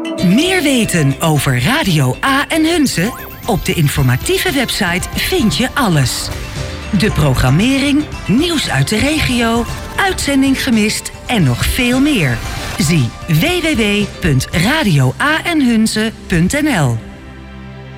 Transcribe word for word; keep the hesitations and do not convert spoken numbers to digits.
Meer weten over Radio A en Hunze? Op de informatieve website vind je alles. De programmering, nieuws uit de regio, uitzending gemist en nog veel meer. Zie w w w punt radio a en hunze punt n l.